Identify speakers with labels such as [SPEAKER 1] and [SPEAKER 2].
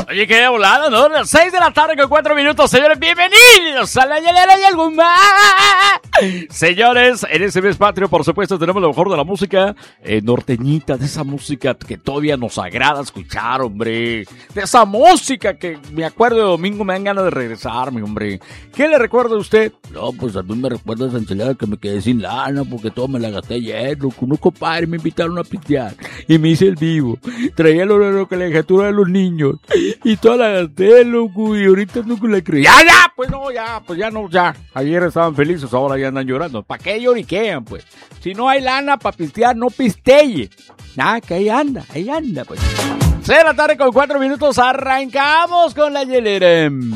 [SPEAKER 1] Oye, qué volada, ¿no? Las 6 de la tarde con 4 minutos, señores. Bienvenidos a la hielera y algo más. Señores, en ese mes patrio, por supuesto, tenemos lo mejor de la música norteñita, de esa música que todavía nos agrada escuchar, hombre. De esa música que me acuerdo de domingo, me dan ganas de regresarme, hombre. ¿Qué le recuerda a usted?
[SPEAKER 2] No, pues a mí me recuerda esa enchilada que me quedé sin lana porque todo me la gasté ayer, loco. Unos compadres me invitaron a pistear y me hice el vivo. Traía la colegiatura de los niños y toda la gasté, loco, y ahorita no la creí.
[SPEAKER 1] Ya, pues no, ya. Ayer estaban felices, ahora ya andan llorando. ¿Para qué lloriquean, pues? Si no hay lana para pistear, no pisteye. Nada, que ahí anda, pues. 6 de la tarde con 4 minutos, arrancamos con la hielera.